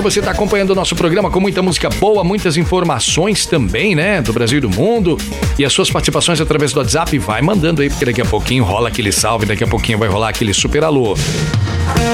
você está acompanhando o nosso programa com muita música boa, muitas informações também, né? Do Brasil e do mundo. E as suas participações através do WhatsApp, vai mandando aí, porque daqui a pouquinho rola aquele salve, daqui a pouquinho vai rolar aquele super alô.